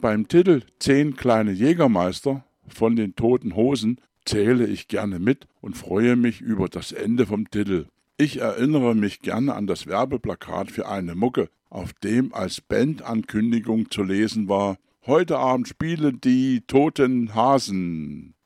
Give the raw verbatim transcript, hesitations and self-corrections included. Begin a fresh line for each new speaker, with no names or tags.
Beim Titel Zehn kleine Jägermeister von den Toten Hosen zähle ich gerne mit und freue mich über das Ende vom Titel. Ich erinnere mich gerne an das Werbeplakat für eine Mucke, auf dem als Bandankündigung zu lesen war: Heute Abend spielen die Toten Hasen.